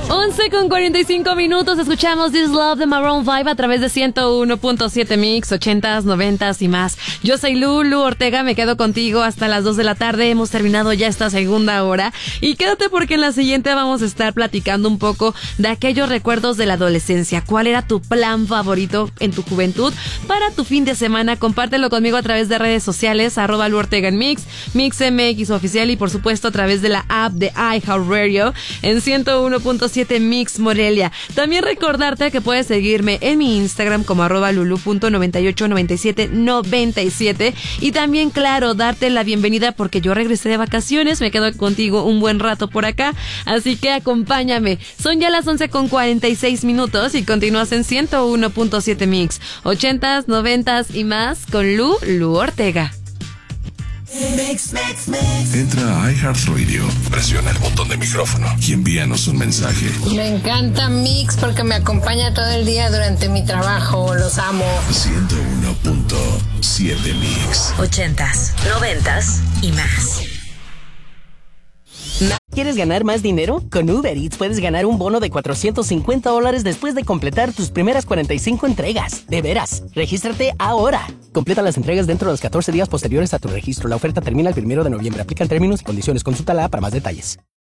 11:45, escuchamos This Love de Maroon 5 a través de 101.7 Mix, 80s, 90s y más. Yo soy Lulu Ortega, me quedo contigo hasta las 2 de la tarde, hemos terminado ya esta segunda hora y quédate porque en la siguiente vamos a estar platicando un poco de aquellos recuerdos de la adolescencia. ¿Cuál era tu plan favorito en tu juventud para tu fin de semana? Compártelo conmigo a través de redes sociales, @Lu Ortega en Mix, MixMX Oficial y por supuesto a través de la app de iHeartRadio en 101.7 Mix Morelia. También recordarte que puedes seguirme en mi Instagram como @Lulu.989797 y también, claro, darte la bienvenida porque yo regresé de vacaciones, me quedo contigo un buen rato por acá, así que acompáñame. Son ya las 11:46 y continúas en 101.7 Mix, 80s, 90s y más con Lu Ortega. Entra a iHeartRadio, presiona el botón de micrófono y envíanos un mensaje. Me encanta Mix porque me acompaña todo el día durante mi trabajo. Los amo. 101.7 Mix. 80s, 90s y más. ¿Quieres ganar más dinero? Con Uber Eats puedes ganar un bono de $450 después de completar tus primeras 45 entregas. De veras, regístrate ahora. Completa las entregas dentro de los 14 días posteriores a tu registro. La oferta termina el 1 de noviembre. Aplican términos y condiciones. Consulta la app para más detalles.